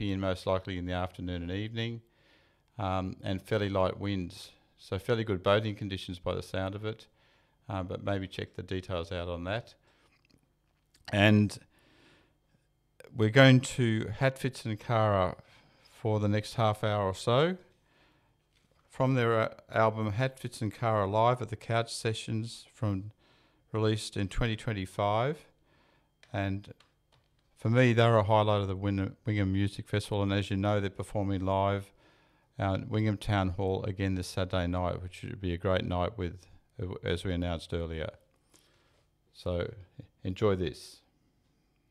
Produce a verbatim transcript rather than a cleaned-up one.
creeping in most likely in the afternoon and evening, um, and fairly light winds. So fairly good boating conditions by the sound of it, uh, but maybe check the details out on that. And we're going to Hatfields and Cara for the next half hour or so. From their uh, album Hatfields and Cara Live at the Couch Sessions, from released in twenty twenty-five. And for me, they're a highlight of the Win- Wingham Music Festival. And as you know, they're performing live at Wingham Town Hall again this Saturday night, which should be a great night with, as we announced earlier. So enjoy this.